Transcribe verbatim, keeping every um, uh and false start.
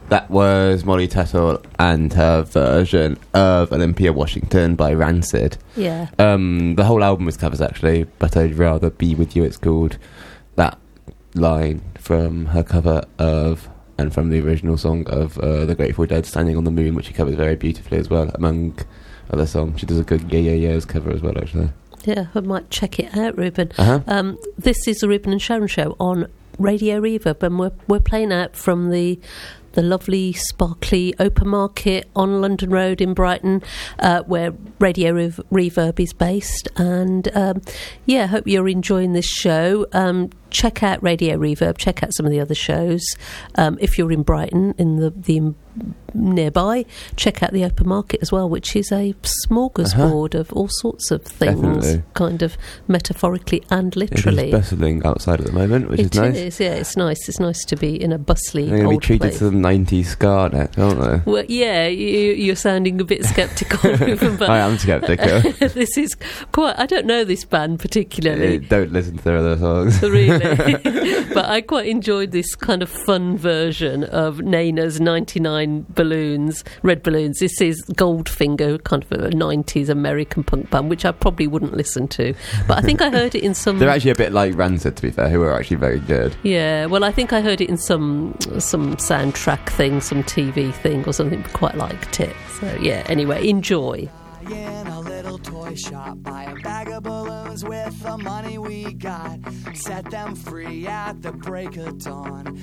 That was Molly Tuttle and her version of Olympia Washington by Rancid. Yeah. Um, the whole album is covers, actually, but I'd rather be with you, it's called. That line from her cover of, and from the original song of uh, The Grateful Dead, Standing on the Moon, which she covers very beautifully as well, among other songs. She does a good Yeah Yeah Yeahs cover as well, actually. Yeah, I might check it out, Ruben. Uh-huh. Um, this is the Ruben and Sharon Show on Radio Reverb, and we're, we're playing out from the the lovely, sparkly open market on London Road in Brighton, uh, where Radio Rev- Reverb is based. And um, yeah, hope you're enjoying this show. Um, check out Radio Reverb, check out some of the other shows. Um, if you're in Brighton, in the, the nearby, check out the open market as well, which is a smorgasbord uh-huh. of all sorts of things, Definitely. kind of metaphorically and literally. It is bustling outside at the moment, which it is nice. It is, yeah, it's nice. It's nice to be in a bustly They're going to old be treated place. to the nineties ska next, aren't they? Well, yeah, you, you're sounding a bit sceptical, Ruben, but I am sceptical. this is quite. I don't know this band particularly. Uh, don't listen to their other songs. Really, but I quite enjoyed this kind of fun version of Nana's ninety-nine Balloons, Red Balloons. This is Goldfinger, kind of a nineties American punk band, which I probably wouldn't listen to, but I think I heard it in some. They're actually a bit like Rancid, to be fair, who are actually very good. Yeah, well, I think I heard it in some some soundtrack thing, some T V thing or something. Quite liked it. So yeah. Anyway, enjoy. In a little toy shop, buy a bag of balloons with the money we got. Set them free at the break of dawn.